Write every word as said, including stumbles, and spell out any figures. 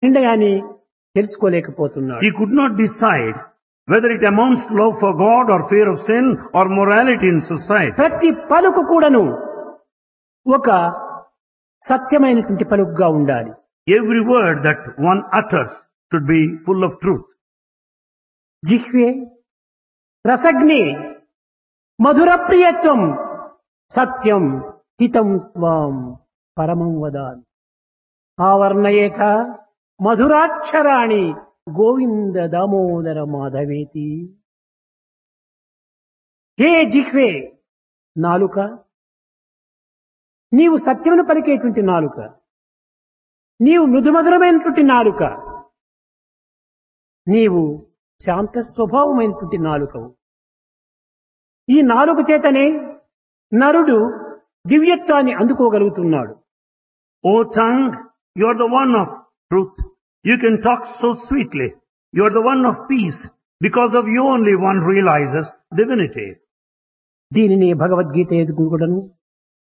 నిండగాని తెలుసుకోలేకపోతున్నాడు. He could not decide whether it amounts to love for God or fear of sin or morality in society. ప్రతి పలుకు కూడాను ఒక సత్యమైనటువంటి పలుకుగా ఉండాలి. Every word that one utters should be full of truth. జిహ్వే రసగ్ని మధుర ప్రియత్వం సత్యం హితం త్వాం పరమం వదామి ఆవర్ణయేత మధురాక్షరాణి గోవింద దామోదర మాధవేతి. హే జిహ్వే నాలుక, నీవు సత్యమును పలికేటువంటి నాలుక, నీవు మృదుమధురమైనటువంటి నాలుక, నీవు శాంత స్వభావమైనటువంటి నాలుకవు. ఈ నాలుక చేతనే నరుడు దివ్యత్వాన్ని అందుకోగలుగుతున్నాడు. O tongue, you are the one of truth. You can talk so sweetly. You are the one of peace. Because of you only one realizes divinity. దీనిని భగవద్గీత ఎదుగుడను